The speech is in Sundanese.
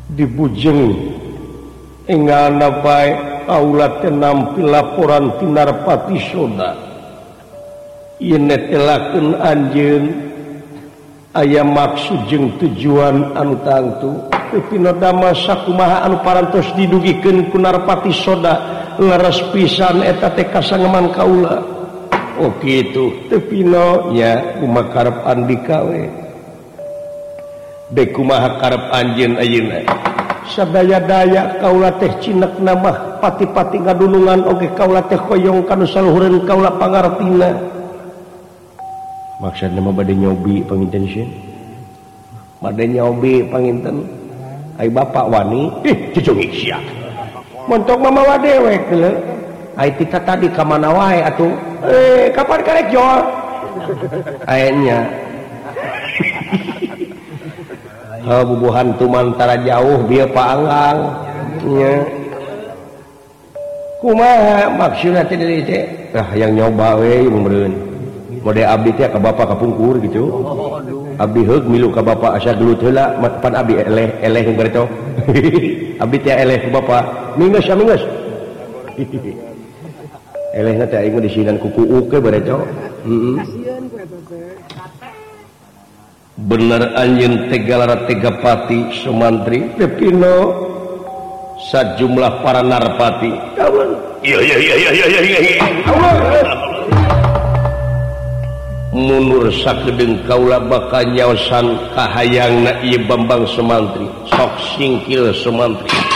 dibujeng engana bae kaula teh nampi laporan ti Narpati Soda ieu netelakeun anjeun aya maksud jeung tujuan anu tangtu pipina damel sakumaha anu parantos didugikeun ku Narpati Soda leres pisan eta teh kasangeman kaula oh kitu teu pino nya kumaha karep andika we bek kumaha karep anjeun ayeuna sadaya-daya kaula teh cinekna mah pati-pati ngadulungan oge kaula teh hoyong kana saluhureun kaula pangartina maksudna mah bade nyobi panginten sieun bade nyobi panginten ai bapak wani cucungik sia montok mamawa dewek teh ai tika tadi ka mana wae atuh kapan karek jol ayeuna bubuhan tumantara jauh bieu paanggang nya kumaha maksudna teh deui teh yang nyoba we meureun mode abdi teh ka bapa kapungkur gitu abdi heug milu ka bapa asa gelut heula pan abdi eleh ngeureto abdi teh eleh ku bapa minggeus elehna teh aing disinan ku kuuk ke bareto bener anjeun tegalara Tegapati Sumantri pepino sajumlah para narpati iya mundur sakedeung kaula bakal nyaosan kahayangna ieu Bambang Sumantri sok singkil Sumantri